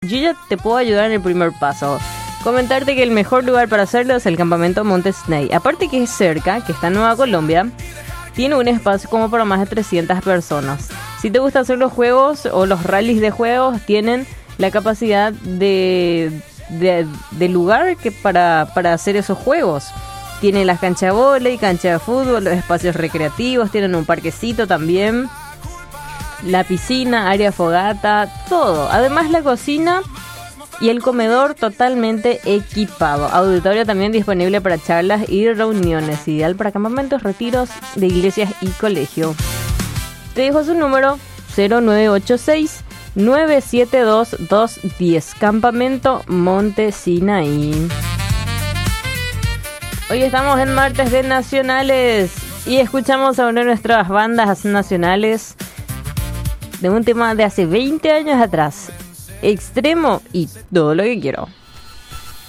Yo ya te puedo ayudar en el primer paso. Comentarte que el mejor lugar para hacerlo es el campamento Monte Sinaí. Aparte que es cerca, que está en Nueva Colombia, tiene un espacio como para más de 300 personas. Si te gusta hacer los juegos o los rallies de juegos, tienen la capacidad de lugar que para hacer esos juegos. Tienen las canchas de vóley, cancha de fútbol, los espacios recreativos, tienen un parquecito también, la piscina, área de fogata, todo. Además la cocina y el comedor totalmente equipado. Auditorio también disponible para charlas y reuniones. Ideal para campamentos, retiros de iglesias y colegio. Te dejo su número 0986-972-210. Campamento Monte Sinaí. Hoy estamos en martes de nacionales y escuchamos a una de nuestras bandas nacionales de un tema de hace 20 años atrás. Extremo y todo lo que quiero.